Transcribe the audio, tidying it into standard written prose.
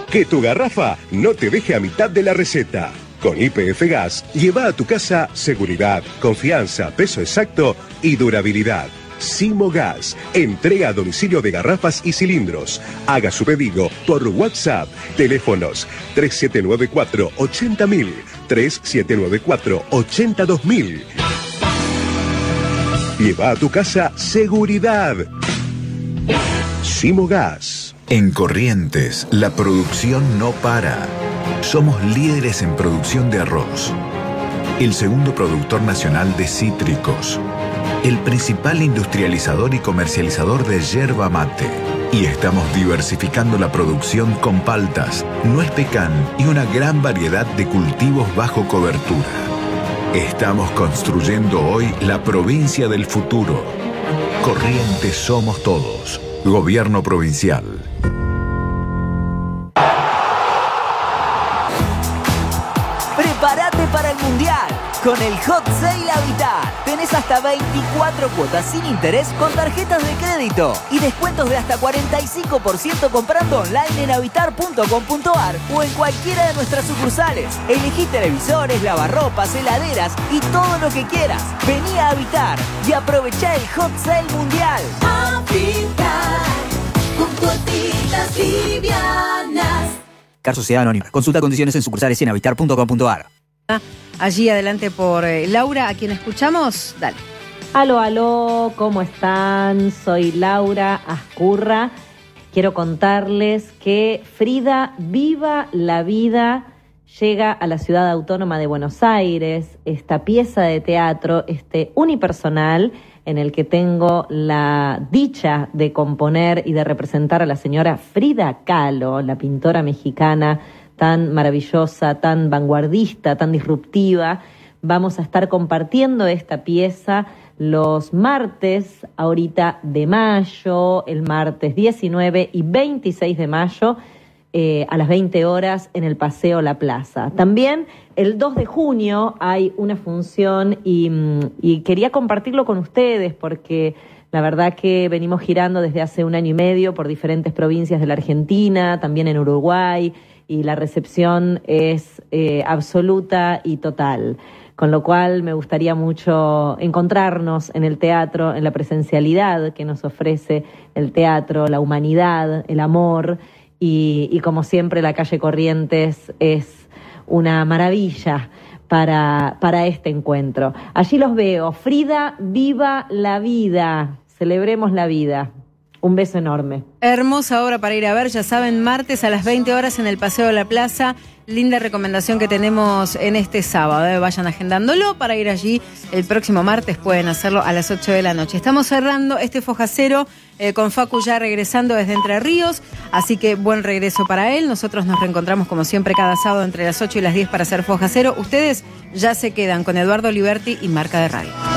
Que tu garrafa no te deje a mitad de la receta. Con YPF Gas, lleva a tu casa seguridad, confianza, peso exacto y durabilidad. Simo Gas, entrega a domicilio de garrafas y cilindros. Haga su pedido por WhatsApp. Teléfonos 3794-80000, 3794-82000. Lleva a tu casa seguridad. Simo Gas. En Corrientes, la producción no para. Somos líderes en producción de arroz. El segundo productor nacional de cítricos. El principal industrializador y comercializador de yerba mate. Y estamos diversificando la producción con paltas, nuez pecan y una gran variedad de cultivos bajo cobertura. Estamos construyendo hoy la provincia del futuro. Corrientes somos todos. Gobierno provincial. Prepárate para el Mundial. Con el Hot Sale Habitat tenés hasta 24 cuotas sin interés con tarjetas de crédito y descuentos de hasta 45% comprando online en habitar.com.ar o en cualquiera de nuestras sucursales. Elegí televisores, lavarropas, heladeras y todo lo que quieras. Vení a Habitar y aprovechá el Hot Sale Mundial. Habitar, con cuotitas livianas. Car Sociedad Anónima. Consulta condiciones en sucursales y en habitar.com.ar. Allí adelante por Laura, a quien escuchamos. Dale. Aló, ¿cómo están? Soy Laura Ascurra. Quiero contarles que Frida Viva la Vida llega a la Ciudad Autónoma de Buenos Aires. Esta pieza de teatro, unipersonal, en el que tengo la dicha de componer y de representar a la señora Frida Kahlo, la pintora mexicana tan maravillosa, tan vanguardista, tan disruptiva. Vamos a estar compartiendo esta pieza los martes, ahorita de mayo, el martes 19 y 26 de mayo, a las 20 horas en el Paseo La Plaza. También el 2 de junio hay una función y quería compartirlo con ustedes porque la verdad que venimos girando desde hace 1 año y medio por diferentes provincias de la Argentina, también en Uruguay, y la recepción es absoluta y total. Con lo cual me gustaría mucho encontrarnos en el teatro, en la presencialidad que nos ofrece el teatro, la humanidad, el amor, y como siempre la calle Corrientes es una maravilla para este encuentro. Allí los veo. Frida, viva la vida. Celebremos la vida. Un beso enorme. Hermosa obra para ir a ver, ya saben, martes a las 20 horas en el Paseo de la Plaza. Linda recomendación que tenemos en este sábado. Vayan agendándolo para ir allí el próximo martes. Pueden hacerlo a las 8 de la noche. Estamos cerrando este Fojacero con Facu ya regresando desde Entre Ríos. Así que buen regreso para él. Nosotros nos reencontramos como siempre cada sábado entre las 8 y las 10 para hacer Fojacero. Ustedes ya se quedan con Eduardo Liberti y Marca de Radio.